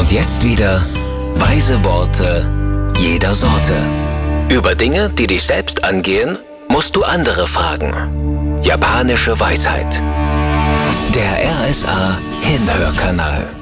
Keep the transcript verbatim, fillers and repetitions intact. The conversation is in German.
Und jetzt wieder weise Worte jeder Sorte. Über Dinge, die dich selbst angehen, musst du andere fragen. Japanische Weisheit. Der R S A Hinhörkanal.